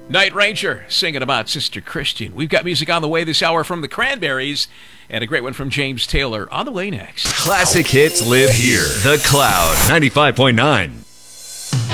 Night Ranger singing about Sister Christian. We've got music on the way this hour from the Cranberries and a great one from James Taylor on the way next. Classic hits live here. The Cloud 95.9.